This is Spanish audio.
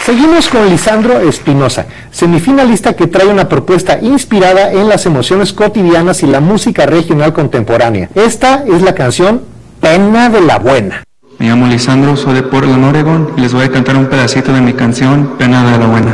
Seguimos con Lisandro Espinosa, semifinalista que trae una propuesta inspirada en las emociones cotidianas y la música regional contemporánea. Esta es la canción Pena de la Buena. Me llamo Lisandro, soy de Portland, Oregon, y les voy a cantar un pedacito de mi canción Pena de la Buena.